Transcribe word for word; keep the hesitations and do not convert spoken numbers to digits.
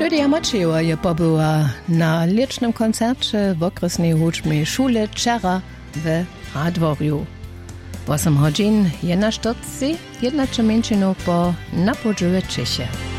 Lydia Maciewa je pobyła na licznym koncercie w okresnej hudźbnej szule Czera w Radworju. osiem godzin je na sztorcy, jedna czy mniejszą po na podżywe Czesie.